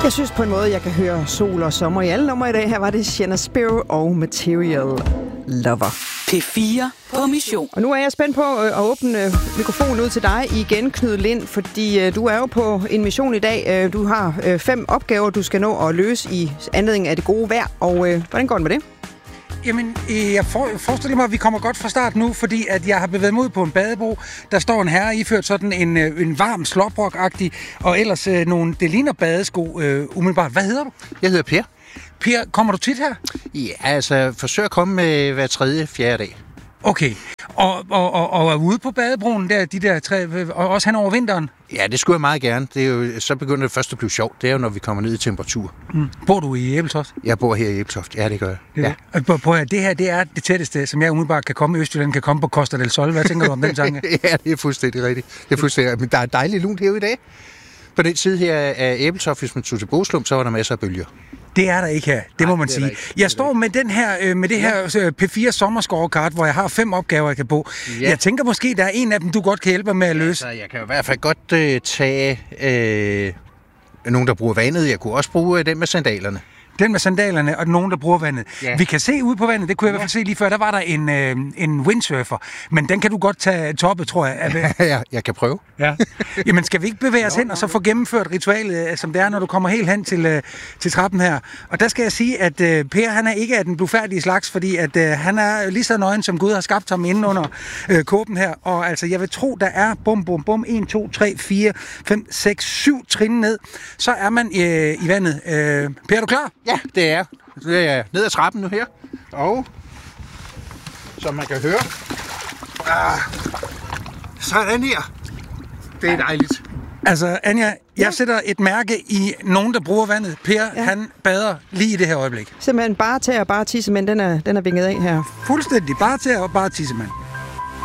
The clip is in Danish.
Jeg synes på en måde, jeg kan høre sol og sommer i alle numre i dag. Her var det Sienna Sparrow og Material Lover. P4 på mission. Og nu er jeg spændt på at åbne mikrofonen ud til dig igen, Knud Lind, fordi du er jo på en mission i dag. Du har 5 opgaver, du skal nå at løse i anledning af det gode vejr. Og hvordan går det med det? Jamen, jeg forestiller mig, at vi kommer godt fra start nu, fordi at jeg har bevæget mig ud på en badebro. Der står en herre iført sådan en varm slåbrok-agtig, og ellers nogle, det ligner badesko umiddelbart. Hvad hedder du? Jeg hedder Per. Per, kommer du tit her? Ja, altså forsøg at komme med hver 3.-4. dag. Okay, og er ude på badebroen der, de der 3, og også hen over vinteren? Ja, det skulle jeg meget gerne. Det er jo, så begynder det først at blive sjovt. Det er jo, når vi kommer ned i temperatur. Bor du i Ebeltoft? Jeg bor her i Ebeltoft. Ja, det gør jeg. Ja. Prøv at det her, det er det tætteste, som jeg umiddelbart kan komme i Østjylland, kan komme på Costa del Sol. Hvad tænker du om den tanke? Ja, det er fuldstændig rigtigt. Det er fuldstændig. Men der er dejligt lunt her i dag. På den side her af Ebeltoft, hvis man tog til Boslum, så var der masser af bølger. Det er der ikke her, det må man sige. Jeg står med den her, med det her P4 sommerscorekart, hvor jeg har 5 opgaver, jeg kan på. Ja. Jeg tænker måske, der er en af dem, du godt kan hjælpe mig med at løse. Altså, jeg kan i hvert fald godt tage nogen, der bruger vandet. Jeg kunne også bruge den med sandalerne. Den med sandalerne og nogen, der bruger vandet. Ja. Vi kan se ude på vandet, det kunne jeg i hvert fald se lige før, der var der en windsurfer. Men den kan du godt tage toppe, tror jeg. Ja, jeg kan prøve. Ja. Jamen skal vi ikke bevæge os hen og så få gennemført ritualet, som det er, når du kommer helt hen til trappen her. Og der skal jeg sige, at Per, han er ikke af den blufærdige slags, fordi at han er lige så nøgen, som Gud har skabt ham inde under kåben her. Og altså, jeg vil tro, der er 1, 2, 3, 4, 5, 6, 7 trin ned. Så er man i vandet. Per, er du klar? Ja, det er. Det er ned ad trappen nu her. Og som man kan høre. Sådan her. Det er dejligt. Altså, Anja, jeg sætter et mærke i nogen, der bruger vandet. Per, han bader lige i det her øjeblik. Simpelthen bare tag og bare tissemand, den er vinget af her. Fuldstændig. Bare tag og bare tissemand.